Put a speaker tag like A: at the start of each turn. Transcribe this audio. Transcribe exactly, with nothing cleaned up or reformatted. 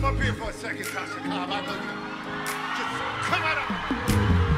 A: Come up here for a second, Tasha Cobb. I know you.